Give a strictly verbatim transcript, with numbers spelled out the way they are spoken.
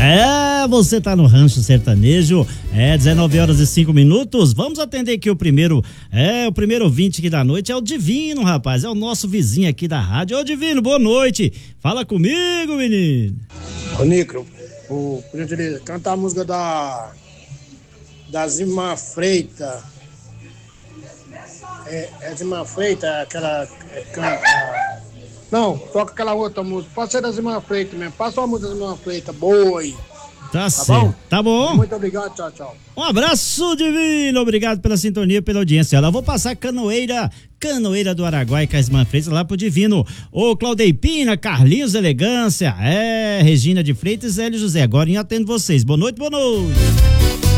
É, você tá no Rancho Sertanejo, é dezenove horas e cinco minutos. Vamos atender aqui o primeiro, é, o primeiro ouvinte aqui da noite é o Divino, rapaz, é o nosso vizinho aqui da rádio. Ô Divino, boa noite, fala comigo, menino. Ô Nicro, o gentileza, canta a música da da Zima Freita. É, é Zima Freita, aquela é, canta. Não, toca aquela outra música. Pode ser da Zima Freita mesmo. Passa uma música da Zima Freita, boa aí. Tá, Tá certo. bom? Tá bom. Muito obrigado, tchau, tchau. Um abraço, Divino, obrigado pela sintonia, pela audiência. Eu vou passar Canoeira, Canoeira do Araguai, Caisman Freitas, lá pro Divino. Ô, Claudei Pina, Carlinhos Elegância, é, Regina de Freitas e Hélio José. Agora eu atendo vocês. Boa noite, boa noite.